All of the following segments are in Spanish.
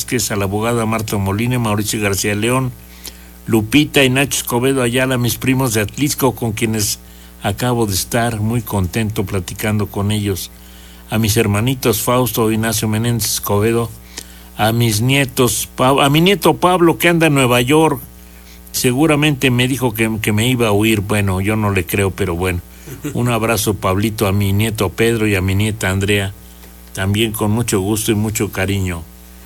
Vázquez, a la abogada Marta Molina, Mauricio García León, Lupita y Nacho Escobedo Ayala, mis primos de Atlisco, con quienes acabo de estar muy contento platicando con ellos, a mis hermanitos Fausto e Ignacio Menéndez Escobedo, a mis nietos, a mi nieto Pablo, que anda en Nueva York. Seguramente me dijo que me iba a huir. Bueno, yo no le creo, pero bueno. Un abrazo, Pablito, a mi nieto Pedro y a mi nieta Andrea, también con mucho gusto y mucho cariño.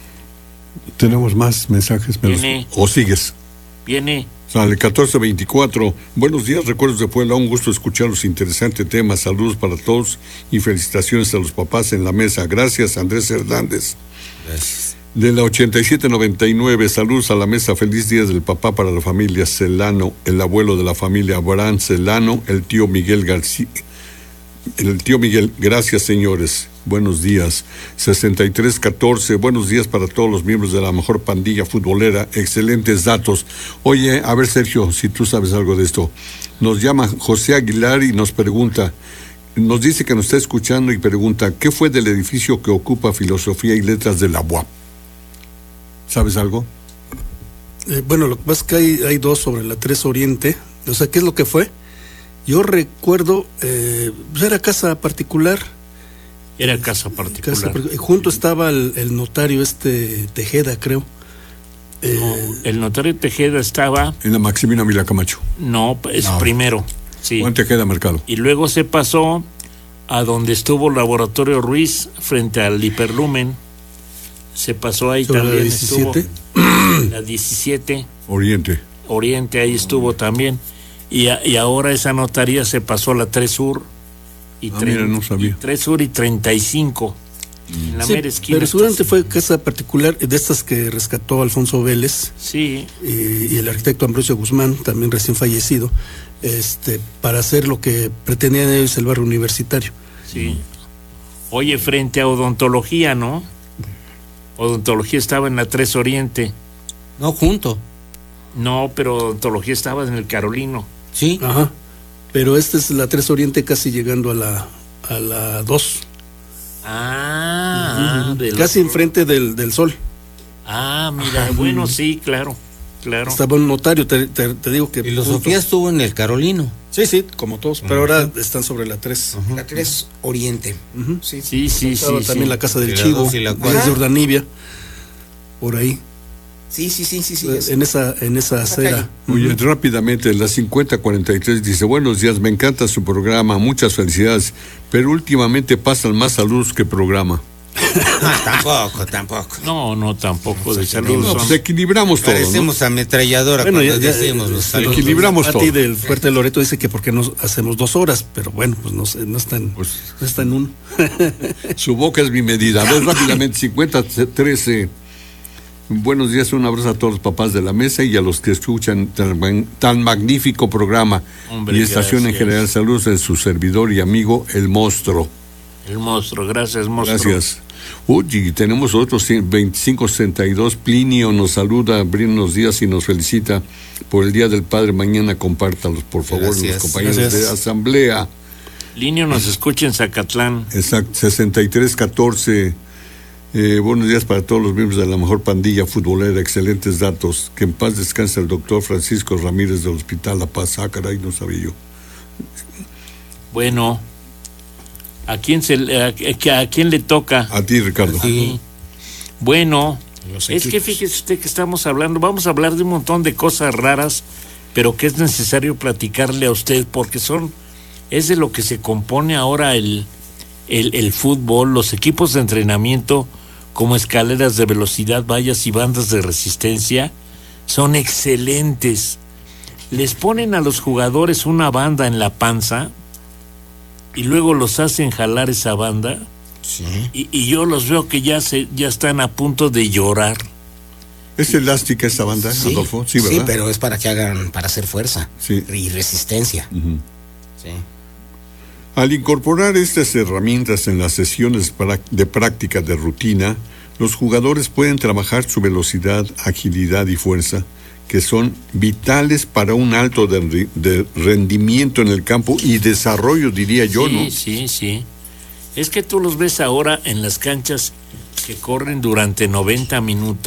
¿Tenemos más mensajes? ¿O sigues? Viene. Sale 1424. Buenos días, recuerdos de Puebla. Un gusto escuchar los interesantes temas. Saludos para todos y felicitaciones a los papás en la mesa. Gracias, Andrés Hernández. Gracias. De la 8799, saludos a la mesa. Feliz día del papá para la familia Celano, el abuelo de la familia Abraham Celano, el tío Miguel García. El tío Miguel, gracias señores. Buenos días. 6314, buenos días para todos los miembros de la mejor pandilla futbolera. Excelentes datos. Oye, a ver, Sergio, si tú sabes algo de esto. Nos llama José Aguilar y nos pregunta, nos dice que nos está escuchando y pregunta, ¿qué fue del edificio que ocupa Filosofía y Letras de la UAP? ¿Sabes algo? Bueno, lo que pasa es que hay dos sobre la 3 Oriente. O sea, ¿qué es lo que fue? Yo recuerdo, pues era casa particular. Era casa particular. Junto estaba el notario Tejeda, creo. No, el notario Tejeda estaba... En la Maximina Vila Camacho. No, primero. Sí. Juan Tejeda Mercado. Y luego se pasó a donde estuvo el Laboratorio Ruiz, frente al Hiperlumen. Se pasó ahí también. ¿La 17? La 17. Oriente, ahí estuvo también. Y ahora esa notaría se pasó a la 3 Sur. Mira, no sabía. 3 Sur y 35. En la mera esquina. Pero seguramente fue casa particular de estas que rescató Alfonso Vélez. Sí. Y el arquitecto Ambrosio Guzmán, también recién fallecido, para hacer lo que pretendían ellos, el barrio universitario. Sí. Oye, frente a odontología, ¿no? Odontología estaba en la 3 Oriente. No, junto. No, pero odontología estaba en el Carolino. Sí. Ajá. Pero esta es la 3 Oriente, casi llegando a la 2. Casi enfrente del Sol. Mira, bueno, sí, claro. Estaba un notario, te digo que... Filosofía estuvo en el Carolino. Sí, como todos, pero ahora están sobre la 3. La 3 Oriente. Sí. Estaba también la Casa del Chivo, y la de Urdanibia, por ahí. Sí. En esa acera. Oye, rápidamente, la 5043 dice, buenos días, me encanta su programa, muchas felicidades, pero últimamente pasan más saludos que programa. Tampoco. No, tampoco de saludos. Pues equilibramos todo, parecemos ametralladora cuando decimos los saludos. Equilibramos todo. Pati del Fuerte Loreto dice que porque no hacemos 2 horas, pero bueno, pues no está en uno. Su boca es mi medida. A ver, rápidamente, 5013. Buenos días, un abrazo a todos los papás de la mesa y a los que escuchan tan magnífico programa. Hombre, y estación gracias. En general. Saludos de su servidor y amigo, El Monstruo. El Monstruo, gracias, Monstruo. Gracias. Uy, tenemos otros 2562. Plinio nos saluda, buenos días y nos felicita por el Día del Padre. Mañana compártalos, por favor, Gracias. los compañeros Gracias. de Asamblea. Linio nos escucha en Zacatlán. Exacto, 6314. Buenos días para todos los miembros de la mejor pandilla futbolera, excelentes datos. Que en paz descanse el doctor Francisco Ramírez del Hospital La Paz. Caray, no sabía yo. Bueno, ¿a quién le toca? A ti, Ricardo. Sí. Bueno, es que fíjese usted que estamos hablando, vamos a hablar de un montón de cosas raras, pero que es necesario platicarle a usted, porque es de lo que se compone ahora el fútbol, los equipos de entrenamiento como escaleras de velocidad, vallas y bandas de resistencia, son excelentes. Les ponen a los jugadores una banda en la panza y luego los hacen jalar esa banda. Sí. Y yo los veo que ya están a punto de llorar. ¿Es elástica esta banda, Sí, Adolfo? Sí, ¿verdad? Sí, pero es para hacer fuerza Sí. y resistencia. Sí. Al incorporar estas herramientas en las sesiones de práctica de rutina, los jugadores pueden trabajar su velocidad, agilidad y fuerza, que son vitales para un alto de rendimiento en el campo y desarrollo, diría yo, ¿no? Sí. Es que tú los ves ahora en las canchas que corren durante 90 minutos.